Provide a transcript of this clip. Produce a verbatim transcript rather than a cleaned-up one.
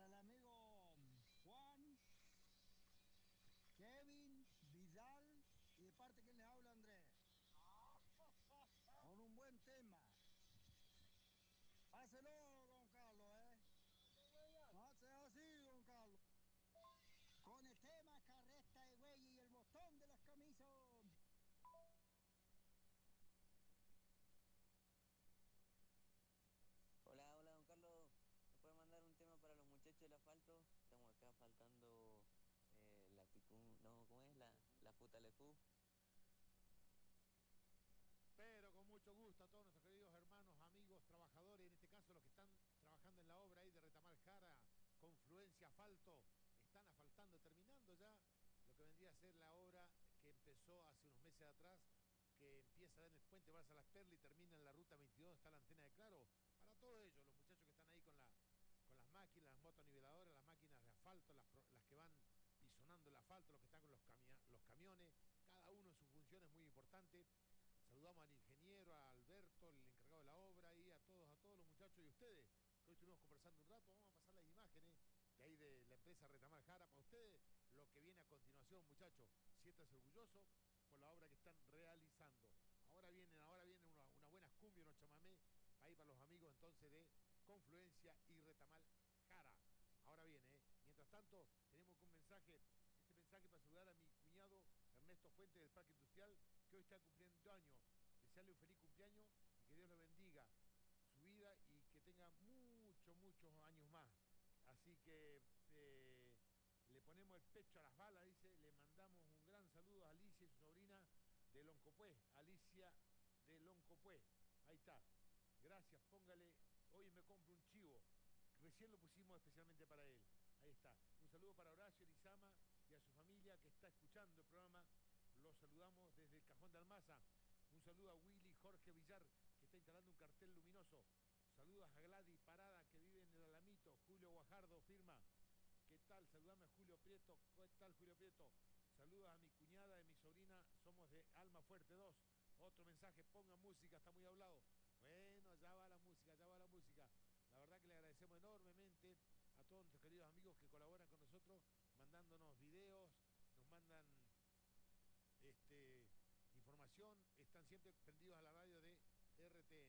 para el amigo Juan, Kevin, Vidal y de parte que les habla Andrés. Con un buen tema. Páselo, don Carlos, ¿eh? No sea así, don Carlos. Con el tema carreta de güey y el botón de las camisas. Hola, hola, don Carlos. ¿Me puede mandar un tema para los muchachos del asfalto? Estamos acá faltando eh, la picú, no, ¿cómo es? La, la Futalefú. Pero con mucho gusto a todos nuestros queridos hermanos, amigos, trabajadores, en este caso los que estestán trabajando en la obra ahí de Retamal Jara, Confluencia, Asfalto, están asfaltando, terminando ya lo que vendría a ser la obra que empezó hace unos meses atrás, que empieza en el puente Balsa Las Perlas y termina en la ruta veintidós, donde está la antena de Claro. Para todos ellos, los muchachos que están ahí con, la, con las máquinas, las motoniveladoras, las máquinas de asfalto, las, las que van pisonando el asfalto, los que están con los, camia, los camiones, cada uno en su función es muy importante. Saludamos al ingeniero, a Alberto, el encargado de la obra, y a todos, a todos los muchachos y ustedes, que hoy estuvimos conversando un rato. Vamos a pasar las imágenes de ahí de la empresa Retamal Jara para ustedes. Lo que viene a continuación, muchachos, siéntanse orgullosos por la obra que están realizando. Ahora vienen, ahora vienen una, unas buenas cumbias, unos chamamé, ahí para los amigos entonces de Confluencia y Retamal Jara. Ahora viene, ¿eh? Mientras tanto, tenemos un mensaje, este mensaje para saludar a mi cuñado Ernesto Fuentes del Parque Industrial, que hoy está cumpliendo años. Desearle un feliz cumpleaños y que Dios lo bendiga su vida y que tenga muchos, muchos años más. Así que eh, le ponemos el pecho a las balas, dice. Le mandamos un gran saludo a Alicia y su sobrina de Loncopué. Alicia de Loncopué. Ahí está. Gracias, póngale. Hoy me compro un chivo. Recién lo pusimos especialmente para él. Ahí está. Un saludo para Horacio Lizama y a su familia que está escuchando el programa. Los saludamos desde el Cajón de Almaza. Un saludo a Willy Jorge Villar, que está instalando un cartel luminoso. Saludos a Gladys Parada, que vive en el Alamito. Julio Guajardo firma. ¿Qué tal? Saludame a Julio Prieto. ¿Qué tal, Julio Prieto? Saludos a mi cuñada y mi sobrina. Somos de Alma Fuerte dos. Otro mensaje, ponga música, está muy hablado. Bueno, allá va la música, allá va la música. La verdad que le agradecemos enormemente a todos nuestros queridos amigos que colaboran con nosotros, mandándonos videos, nos mandan este, información, están siempre prendidos a la radio de R T N.